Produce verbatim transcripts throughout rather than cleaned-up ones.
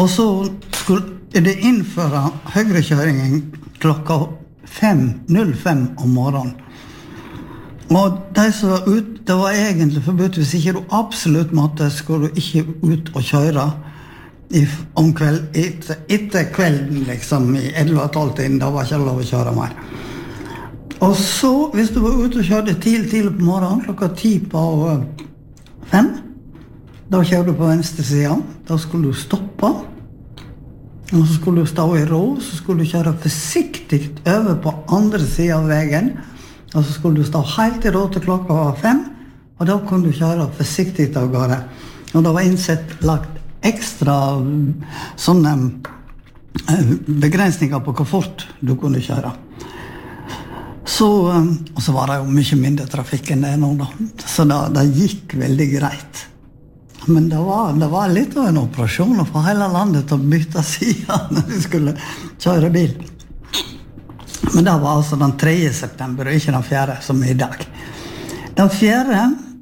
Og så skulle det innføre høyrekjøringen klokka fem null fem om morgenen. Og de som var ut, det var egentlig forbudt, hvis ikke du absolutt måtte, skulle du ikke ut og kjøre i, om kveld, etter, etter kvelden, liksom, i elleve tolv tiden, da var ikke lov å kjøre mer. Og så, hvis du var ute og kjørte tidlig, tidlig på morgenen, klokka ti på fem, da kjørte du på venstre siden, da skulle du stoppe, og så skulle du stå i ro, så skulle du kjøre forsiktig over på andre siden av veien, og så skulle du stå helt i ro til klokka var fem, og da kunne du kjøre forsiktig av gårde. Og det var innsett lagt ekstra sånne begrensninger på hvor fort du kunne kjøre. Så, og så var det jo mye mindre trafikk enn det nå da. Så det, det gikk veldig greit. Men det var, det var litt av en operasjon å få hele landet til å bytte siden når vi skulle kjøre bil. Men det var altså den tredje september, og ikke den fjerde, som er i dag. Den fjerde,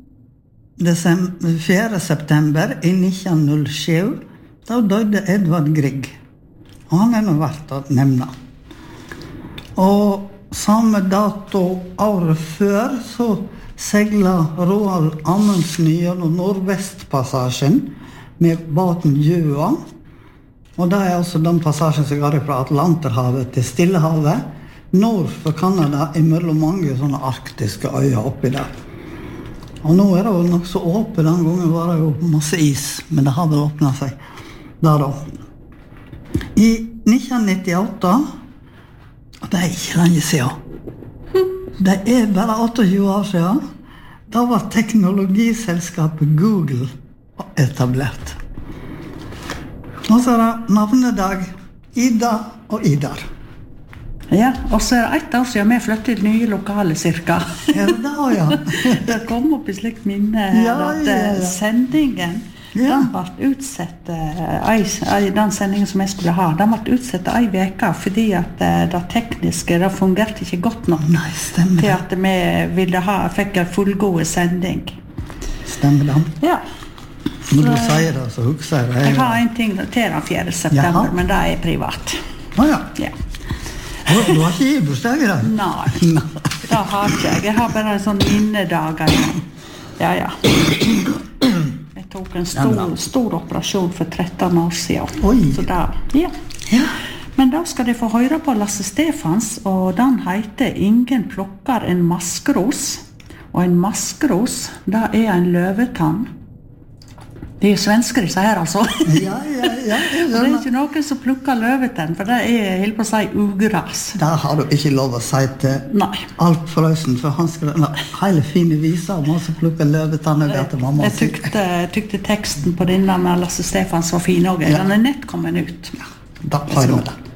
fjerde september i nitten null sju, da døde Edvard Grieg. Og han er nå verdt å nevne. Og samme dato året før, så seglet Roald Amundsen gjennom Nordvestpassasjen med båten Gjøa. Og det er altså den passasjen som går fra Atlanterhavet til Stillehavet, nord for Kanada, imellom mange sånne arktiske øyer oppi der. Og nå er det jo nok så åpent, den gangen var det jo masse is, men det har vel åpnet seg der da. I nitten nittiåtte, og det er ikke lenge siden, det er bare tjueåtte år siden, da var teknologiselskapet Google etablert. Og så er det navnedag Ida og Idar. Ja, og så er det ett år siden vi flyttet til nye lokale cirka. Ja, det har jeg. Det kom opp i slikt minne her ja, at ja, ja. sendingen, ja. Den ble utsett, den sendingen som jeg skulle ha, den ble utsett en veka fordi at det tekniske, det fungerte ikke godt nok. Nei, stemmer. Til at vi ville ha, fikk en fullgode sending. Stemmer det. Ja. Når du sier det, så husker jeg det. Jeg har en ting til den fjerde september, ja. Men det er privat. Å ja. Ja. Du har ikke gibursdag i dag? Nei, det har ikke jeg. Jeg har bare en sånn minnedager. Ja, ja. Jeg tok en stor, stor operasjon for tretten år siden. Oi. Så da, ja. Ja. Men da skal de få høre på Lasse Stefans, og den heter Ingen plukker en maskros. Og en maskros, det er en løvetann. Det er svensker disse her, altså. Ja, ja, ja. Og det er ikke noen som plukker løvetann, for det er helt på å si ugras. Det har du ikke lov å si til Nei. Alf Frøysen, for han skal ha hele fine viser om han som plukker løvetann og til mamma. Jeg tykte, tykte teksten på denne med Lasse Stefans var fin også. Den er nett kommet ut. Ja, da har vi det.